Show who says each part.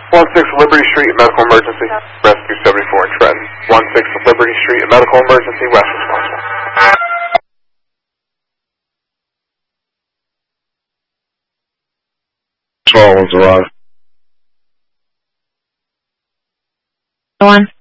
Speaker 1: Liberty Street, medical emergency. Rescue 74 in Trenton. 16 Liberty Street, medical emergency. West responsible.
Speaker 2: Small ones arrive.
Speaker 3: One.